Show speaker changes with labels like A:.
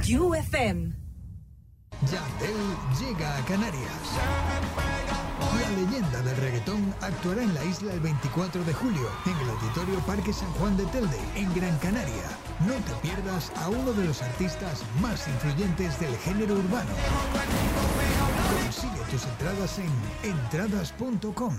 A: QFM.
B: Yandel llega a Canarias. La leyenda del reggaetón actuará en la isla el 24 de julio, en el Auditorio Parque San Juan de Telde, en Gran Canaria. No te pierdas a uno de los artistas más influyentes del género urbano. Consigue tus entradas en entradas.com.